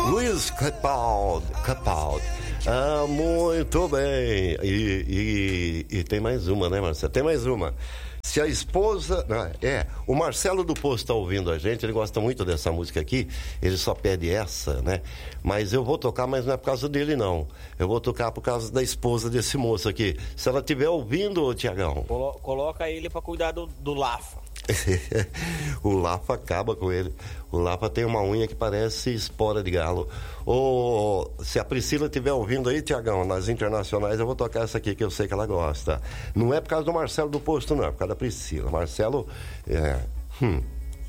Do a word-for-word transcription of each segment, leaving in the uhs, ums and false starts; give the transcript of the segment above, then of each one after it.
Luiz Capaldi. Capaldi. Ah, muito bem. E, e, e tem mais uma, né, Marcelo? Tem mais uma. Se a esposa... Não, é, o Marcelo do Poço está ouvindo a gente, ele gosta muito dessa música aqui, ele só pede essa, né? Mas eu vou tocar, mas não é por causa dele, não. Eu vou tocar por causa da esposa desse moço aqui. Se ela estiver ouvindo, Tiagão... Colo- coloca ele para cuidar do, do Lafa. O Lafa acaba com ele. O Lafa tem uma unha que parece espora de galo. Ô, se a Priscila estiver ouvindo aí, Tiagão, nas internacionais, eu vou tocar essa aqui que eu sei que ela gosta. Não é por causa do Marcelo do Posto, não, é por causa da Priscila. Marcelo, é... Hum.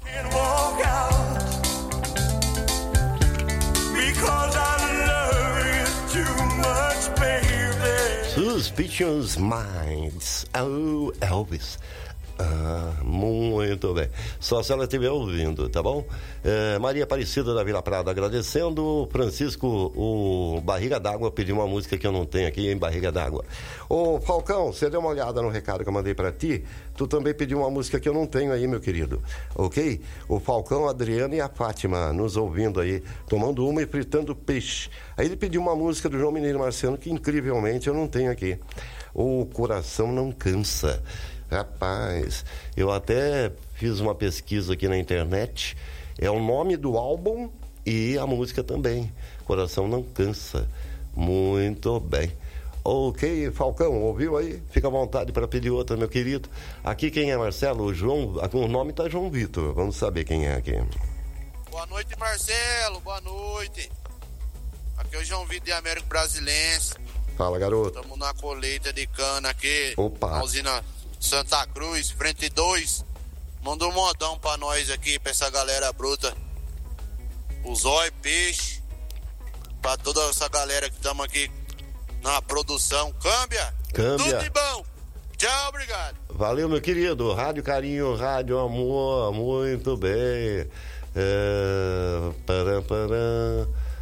Suspicious Minds. Oh, Elvis. Ah, muito bem. Só se ela estiver ouvindo, tá bom? É, Maria Aparecida da Vila Prada agradecendo. Francisco, o Barriga d'Água, pediu uma música que eu não tenho aqui em Barriga d'Água. Ô Falcão, você deu uma olhada no recado que eu mandei pra ti? Tu também pediu uma música que eu não tenho aí, meu querido. Ok? O Falcão, a Adriana e a Fátima nos ouvindo aí, tomando uma e fritando peixe. Aí ele pediu uma música do João Mineiro Marciano que incrivelmente eu não tenho aqui. O Coração Não Cansa. Rapaz, eu até fiz uma pesquisa aqui na internet. É o nome do álbum e a música também. Coração Não Cansa. Muito bem. Ok, Falcão, ouviu aí? Fica à vontade para pedir outra, meu querido. Aqui quem é, Marcelo? O João, o nome tá João Vitor. Vamos saber quem é aqui. Boa noite, Marcelo. Boa noite. Aqui é o João Vitor de Américo Brasilense. Fala, garoto. Estamos na colheita de cana aqui. Opa. Na usina Santa Cruz, frente dois. Manda um modão pra nós aqui, pra essa galera bruta. O Zói, Peixe. Pra toda essa galera que estamos aqui na produção. Câmbia. Câmbia. Tudo de bom. Tchau, obrigado. Valeu, meu querido. Rádio Carinho, Rádio Amor. Muito bem. É... Param, param.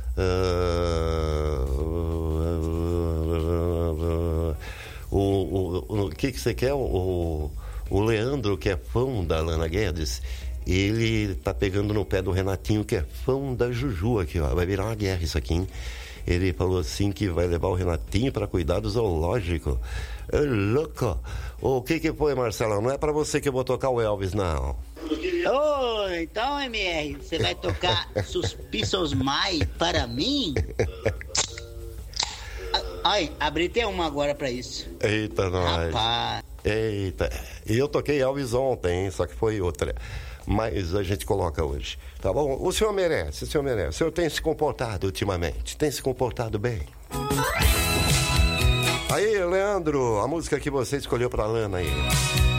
O, o, o que que você quer? O, o Leandro, que é fã da Lana Guedes, ele tá pegando no pé do Renatinho, que é fã da Juju aqui, ó. Vai virar uma guerra isso aqui, hein? Ele falou assim que vai levar o Renatinho para cuidar do zoológico. É louco. O que que foi, Marcelo? Não é para você que eu vou tocar o Elvis, não. Ô, então, M R, você vai tocar Suspicious Minds para mim? Ai, abri até uma agora pra isso. Eita, nós. Rapaz. Eita. E eu toquei Elvis ontem, hein? Só que foi outra. Mas a gente coloca hoje. Tá bom? O senhor merece, o senhor merece. O senhor tem se comportado ultimamente. Tem se comportado bem. Aí, Leandro, a música que você escolheu pra Lana aí.